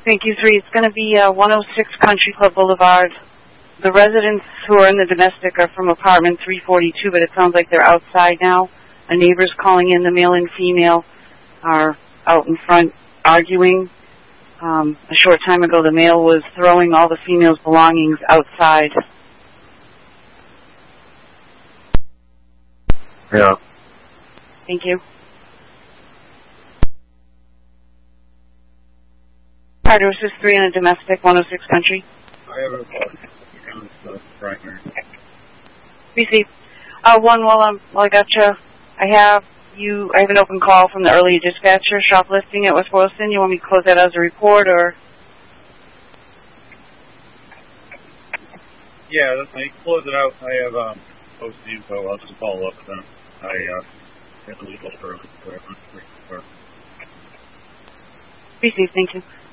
Thank you, 3. It's going to be 106 Country Club Boulevard. The residents who are in the domestic are from apartment 342, but it sounds like they're outside now. A neighbor's calling in. The male and female are out in front arguing. A short time ago, the male was throwing all the female's belongings outside. Yeah. Thank you. Carter, assist 3 on a domestic, 106 Country. I have a primary. Receive. 1, while I got you, I have an open call from the early dispatcher, shoplifting at West Boylston. You want me to close that as a report, or? Yeah, let's close it out. I have post info. I'll just follow up with them. I have to leave early. Receive, thank you.